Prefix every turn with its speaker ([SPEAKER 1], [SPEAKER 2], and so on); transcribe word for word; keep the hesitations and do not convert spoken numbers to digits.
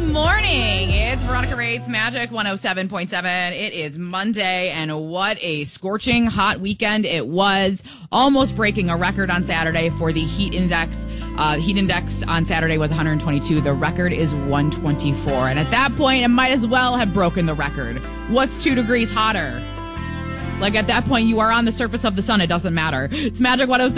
[SPEAKER 1] morning. It's Veronica Rates, Magic one oh seven point seven. It is Monday, and what a scorching hot weekend it was. Almost breaking a record on Saturday for the heat index. Uh, heat index on Saturday was one hundred twenty-two. The record is one twenty-four. And at that point, it might as well have broken the record. What's two degrees hotter? Like, at that point, you are on the surface of the sun. It doesn't matter. It's Magic one oh seven.